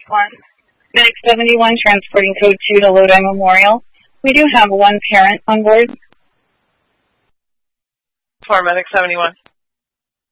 Medic 71, transporting code 2 to Lodi Memorial. We do have one parent on board. For Medic 71.